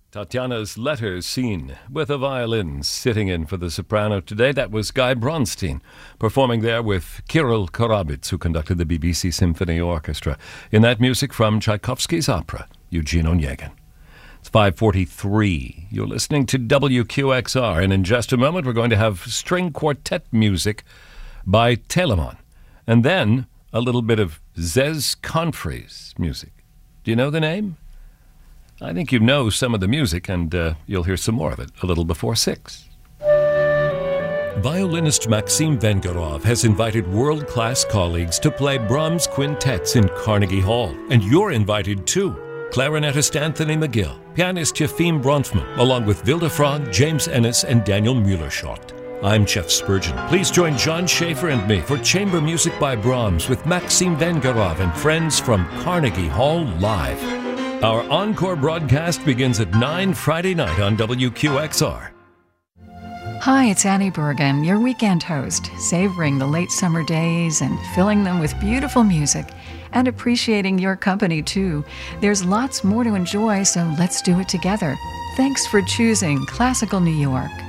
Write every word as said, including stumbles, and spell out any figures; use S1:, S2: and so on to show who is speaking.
S1: Tatiana's Letters Scene with a violin sitting in for the soprano today. That was Guy Bronstein performing there with Kirill Korabits, who conducted the B B C Symphony Orchestra in that music from Tchaikovsky's opera, Eugene Onegin. It's five forty-three. You're listening to W Q X R, and in just a moment we're going to have string quartet music by Telemann, and then a little bit of Zez Confrey's music. Do you know the name? I think you know some of the music, and uh, you'll hear some more of it a little before six. Violinist Maxim Vengerov has invited world-class colleagues to play Brahms quintets in Carnegie Hall, and you're invited too. Clarinetist Anthony McGill, pianist Yefim Bronfman, along with Vilde Frog, James Ennis, and Daniel Mueller-Schott. I'm Jeff Spurgeon. Please join John Schaefer and me for chamber music by Brahms with Maxim Vengerov and friends from Carnegie Hall Live. Our encore broadcast begins at nine Friday night on W Q X R.
S2: Hi, it's Annie Bergen, your weekend host, savoring the late summer days and filling them with beautiful music and appreciating your company too. There's lots more to enjoy, so let's do it together. Thanks for choosing Classical New York.